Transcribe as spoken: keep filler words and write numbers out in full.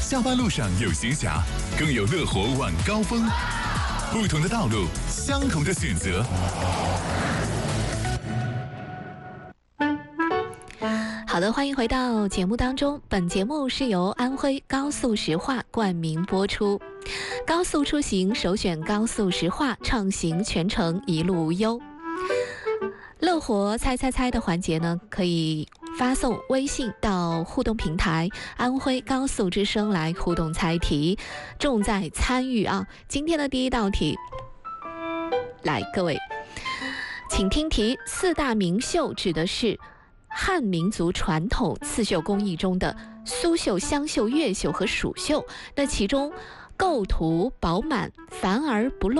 下班路上有闲暇，更有乐活晚高峰。不同的道路，相同的选择。 好的，欢迎回到节目当中。本节目是由安徽高速石化冠名播出。高速出行首选高速石化，畅行全程一路无忧。乐活猜猜猜的环节呢，可以发送微信到互动平台安徽高速之声来互动猜题，重在参与啊！今天的第一道题，来各位，请听题：四大名绣指的是汉民族传统刺绣工艺中的苏绣、湘绣、越绣和蜀绣，那其中构图饱满、繁而不漏。